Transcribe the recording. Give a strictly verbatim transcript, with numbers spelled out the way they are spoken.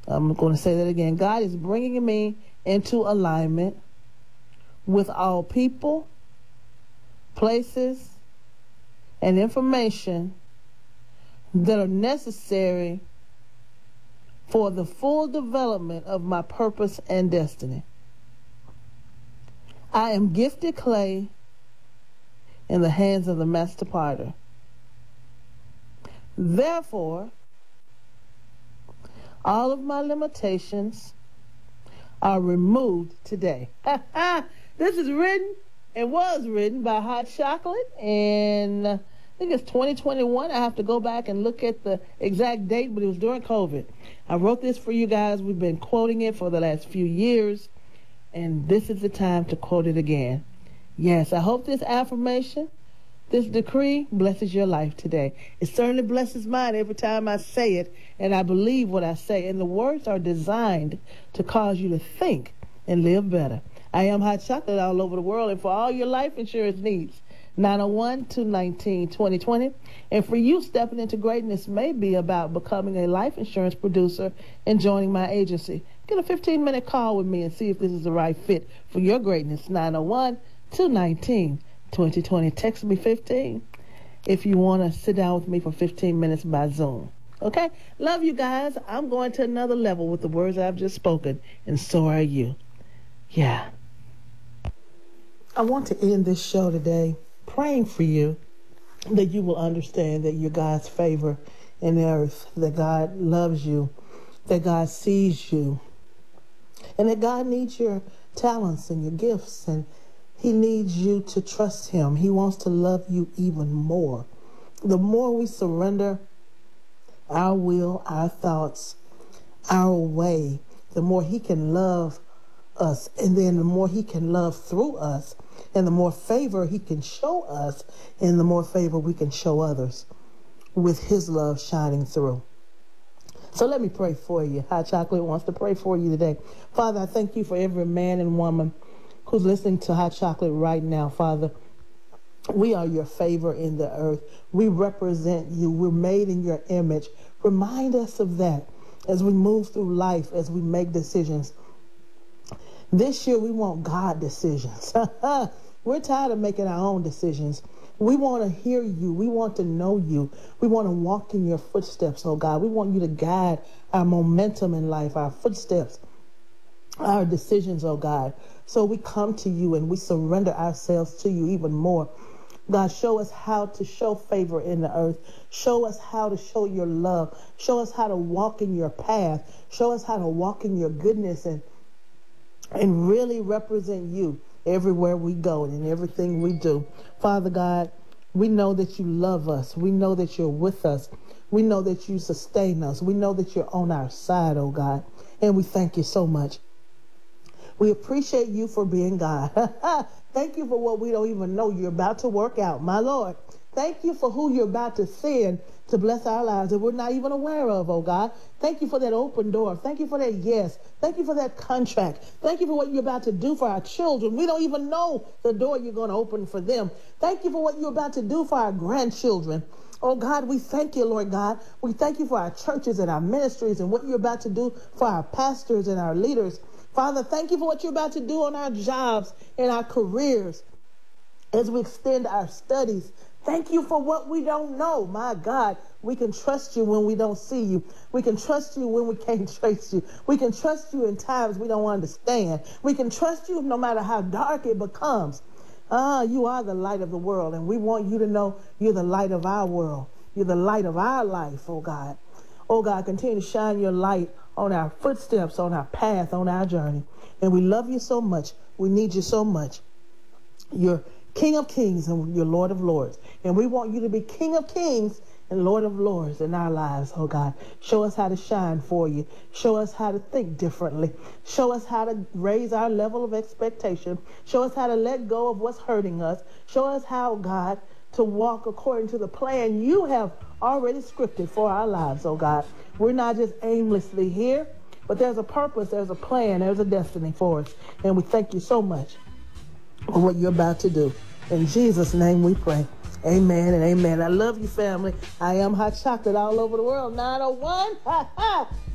I'm going to say that again. God is bringing me into alignment with all people, places, and information that are necessary for the full development of my purpose and destiny. I am gifted clay in the hands of the master potter. Therefore, all of my limitations are removed today. This is written and was written by Hot Chocolate, and I think it's twenty twenty-one. I have to go back and look at the exact date, but it was during COVID. I wrote this for you guys. We've been quoting it for the last few years, and this is the time to quote it again. Yes, I hope this affirmation, this decree, blesses your life today. It certainly blesses mine every time I say it, and I believe what I say. And the words are designed to cause you to think and live better. I am Hot Chocolate all over the world, and for all your life insurance needs, nine oh one, two one nine, two oh two oh. And for you, stepping into greatness may be about becoming a life insurance producer and joining my agency. Get a fifteen-minute call with me and see if this is the right fit for your greatness. nine oh one, two one nine, two oh two oh. Text me fifteen if you want to sit down with me for fifteen minutes by Zoom. Okay? Love you guys. I'm going to another level with the words I've just spoken, and so are you. Yeah. I want to end this show today praying for you that you will understand that you're God's favor in the earth, that God loves you, that God sees you, and that God needs your talents and your gifts, and He needs you to trust Him. He wants to love you even more. The more we surrender our will, our thoughts, our way, the more He can love us, and then the more He can love through us, and the more favor He can show us, and the more favor we can show others with His love shining through. So let me pray for you. Hot Chocolate wants to pray for you today. Father, I thank you for every man and woman who's listening to Hot Chocolate right now, Father. We are your favor in the earth. We represent you. We're made in your image. Remind us of that as we move through life, as we make decisions. This year, we want God decisions. We're tired of making our own decisions. We want to hear you. We want to know you. We want to walk in your footsteps, oh God. We want you to guide our momentum in life, our footsteps, our decisions, oh God. So we come to you and we surrender ourselves to you even more. God, show us how to show favor in the earth. Show us how to show your love. Show us how to walk in your path. Show us how to walk in your goodness and and really represent you everywhere we go and in everything we do. Father God, we know that you love us. We know that you're with us. We know that you sustain us. We know that you're on our side, oh God. And we thank you so much. We appreciate you for being God. Thank you for what we don't even know you're about to work out, my Lord. Thank you for who you're about to send to bless our lives that we're not even aware of, oh God. Thank you for that open door. Thank you for that yes. Thank you for that contract. Thank you for what you're about to do for our children. We don't even know the door you're going to open for them. Thank you for what you're about to do for our grandchildren. Oh God, we thank you, Lord God. We thank you for our churches and our ministries and what you're about to do for our pastors and our leaders. Father, thank you for what you're about to do on our jobs and our careers as we extend our studies. Thank you for what we don't know. My God, we can trust you when we don't see you. We can trust you when we can't trace you. We can trust you in times we don't understand. We can trust you no matter how dark it becomes. Ah, you are the light of the world, and we want you to know you're the light of our world. You're the light of our life, oh God. Oh God, continue to shine your light on our footsteps, on our path, on our journey. And we love you so much. We need you so much. You're King of Kings and you're Lord of Lords. And we want you to be King of Kings and Lord of Lords in our lives, oh God. Show us how to shine for you. Show us how to think differently. Show us how to raise our level of expectation. Show us how to let go of what's hurting us. Show us how, God, to walk according to the plan you have already scripted for our lives, oh God. We're not just aimlessly here, but there's a purpose, there's a plan, there's a destiny for us. And we thank you so much for what you're about to do. In Jesus' name we pray. Amen and amen. I love you, family. I am Hot Chocolate all over the world. nine oh one. Ha ha.